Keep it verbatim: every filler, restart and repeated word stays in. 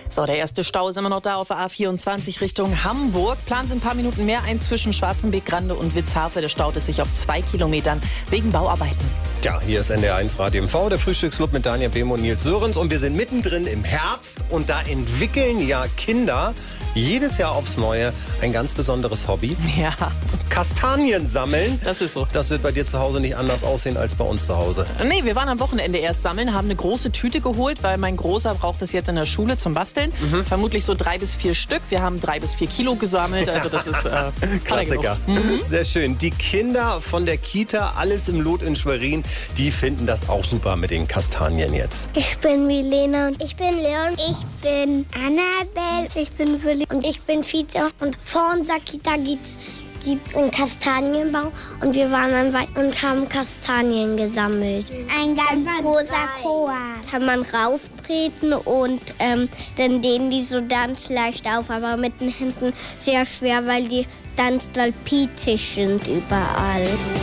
So, der erste Stau ist immer noch da auf der A vierundzwanzig Richtung Hamburg. Planen Sie ein paar Minuten mehr ein zwischen Schwarzenbeek, Grande und Witzhafe. Der staut es sich auf zwei Kilometern wegen Bauarbeiten. Ja, hier ist N D R eins Radio M V, der Frühstücksclub mit Daniel Behm und Nils Sörensen. Und wir sind mittendrin im Herbst und da entwickeln ja Kinder jedes Jahr aufs Neue ein ganz besonderes Hobby. Ja. Kastanien sammeln. Das ist so. Das wird bei dir zu Hause nicht anders aussehen als bei uns zu Hause. Nee, wir waren am Wochenende erst sammeln, haben eine große Tüte geholt, weil mein Großer braucht das jetzt in der Schule zum Basteln. Mhm. Vermutlich so drei bis vier Stück. Wir haben drei bis vier Kilo gesammelt. Also das ist äh, Klassiker. Mhm. Sehr schön. Die Kinder von der Kita, alles im Lot in Schwerin, die finden das auch super mit den Kastanien jetzt. Ich bin Milena. Ich bin Leon. Ich bin Annabelle. Ich bin Willi. Und ich bin Fiete. Und vor unserer Kita gibt es einen Kastanienbau. Und wir waren dann weit und haben Kastanien gesammelt. Ein ganz großer Koa. Kann man rauftreten und ähm, dann dehnen die so ganz leicht auf. Aber mit den Händen sehr schwer, weil die ganz doll pietzig sind überall.